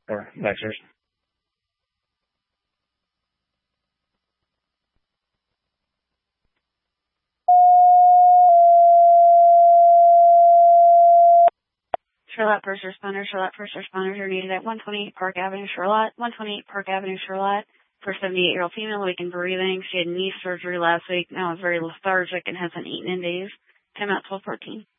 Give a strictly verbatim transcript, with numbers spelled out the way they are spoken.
or Lexers. Charlotte First Responders, Charlotte First Responders are needed at one twenty-eight Park Avenue, Charlotte. one twenty-eight Park Avenue, Charlotte. For seventy-eight-year-old female, weak in breathing. She had knee surgery last week. Now is very lethargic and hasn't eaten in days. Time out twelve fourteen.